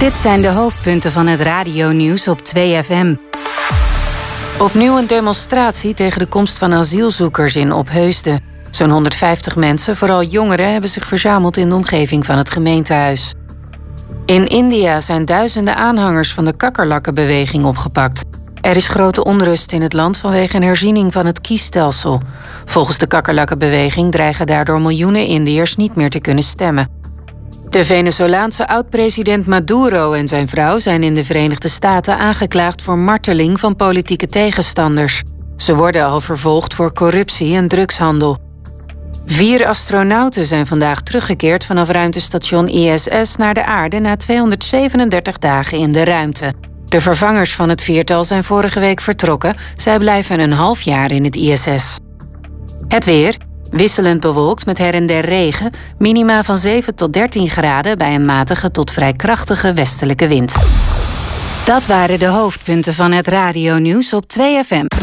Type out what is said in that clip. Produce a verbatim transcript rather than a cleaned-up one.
Dit zijn de hoofdpunten van het radionieuws op twee F M. Opnieuw een demonstratie tegen de komst van asielzoekers in Opheusden. Zo'n honderdvijftig mensen, vooral jongeren, hebben zich verzameld in de omgeving van het gemeentehuis. In India zijn duizenden aanhangers van de kakkerlakkenbeweging opgepakt. Er is grote onrust in het land vanwege een herziening van het kiesstelsel. Volgens de kakkerlakkenbeweging dreigen daardoor miljoenen Indiërs niet meer te kunnen stemmen. De Venezolaanse oud-president Maduro en zijn vrouw zijn in de Verenigde Staten aangeklaagd voor marteling van politieke tegenstanders. Ze worden al vervolgd voor corruptie en drugshandel. Vier astronauten zijn vandaag teruggekeerd vanaf ruimtestation I S S naar de aarde na tweehonderdzevenendertig dagen in de ruimte. De vervangers van het viertal zijn vorige week vertrokken. Zij blijven een half jaar in het I S S. Het weer. Wisselend bewolkt met her en der regen. Minima van zeven tot dertien graden bij een matige tot vrij krachtige westelijke wind. Dat waren de hoofdpunten van het radionieuws op twee F M.